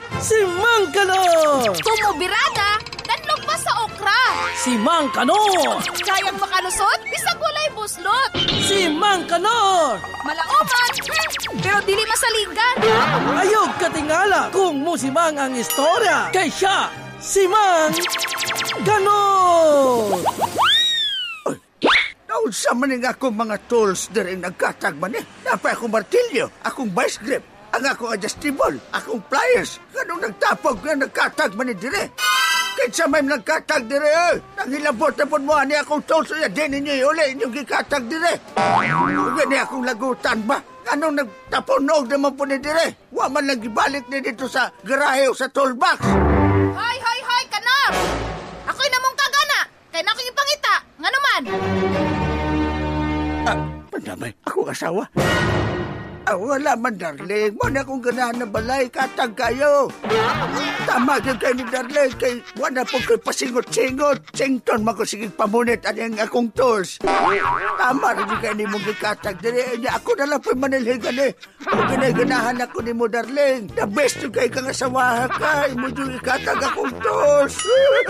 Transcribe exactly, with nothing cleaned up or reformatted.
Si Mang Kanor! Tumubirada, danlog pa sa okra. Si Mang Kanor! Kayang makalusot, bisag walay buslot. Si Mang Kanor! Malaoman, hmm, pero dili masaligan. Ayog katingala kung musimang ang istorya. Kay siya, si Mang Kanor! Naunsa maning akong mga tools diri nagkatag man eh. Napay akong martilyo, akong vice grip, ang akong adjustable, akong pliers. Ganong nagtapog nga nagkatag man eh dire. Kahit sa may nagkatag dire eh. Nangilabot na po mo ani akong tools ya din ninyo uli inyong gikatag dire. Kung gani akong lagutan ba? Ganong nagtapunog naman po ni dire. Wa man lang gibalik ni dito sa garahe o sa toolbox. Hoy, hoy, hoy, Kanor! Ako'y namong kagana, kay na ako'y ipangita. Nga naman? Ah, pandamay, akong asawa. Ah, wala man, darling. Wala akong ganahan na balay. Katag kayo. Tama din kayo ni darling. Kay wala po kayo pasingot-singot. Sington, makusigig pamunit ang akong tools. Tama rin kayo ni mong ikatag. Dili, ako na lang po manilhigan eh. Kung ginaganahan ako ni mo, darling. The best yung kayo kang asawa ka. Imo yung ikatag akong tools.